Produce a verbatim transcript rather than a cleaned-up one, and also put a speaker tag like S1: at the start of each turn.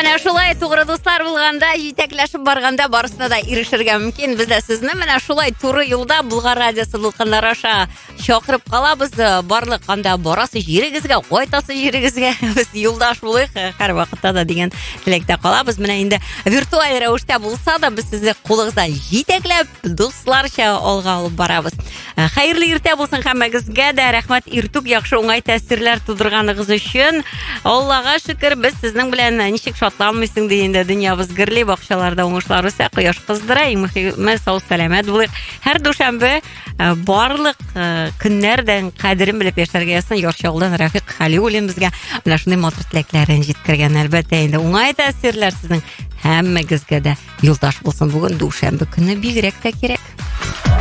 S1: Менә шулай тугры дуслар булганда, җитәкләшеп барганда барысына да ирешергә мөмкин. Без дә сезне менә шулай туры юлда Булгар радиосы дулкыннары аша чакырып калабыз. Барлык анда барасы җирегезгә, кайтасы җирегезгә. Без юлдаш булыйк һәр вакытта да дигән теләктә калабыз. Менә инде виртуаль рәвештә булса да без сезне кулыгыздан җитәкләп дусларча алга алып барабыз. Хәерле иртә булсын һәммәгезгә дә. Рәхмәт, иртүк яхшы уңай тәэсирләр тудырганыгыз өчен. Аллага шөкер, без сезнең белән ничек шатланмыйсың дигәндә дөньябыз гөрли, бакчаларда уңышлар үсә, кояш кыздыра, иң мөһиме сау сәламәт булыйк. Һәр дүшәмбе барлык көннәрдән кадерен белеп яшәргә ясын Ярчалдан Рафик Халиуллин безгә менә шундый матур теләкләрен җиткергән. Әлбәттә, инде уңай тәэсирләр сезнең һәммәгезгә дә юлдаш булсын. Бүген дүшәмбе көне бигрәк тә кирәк.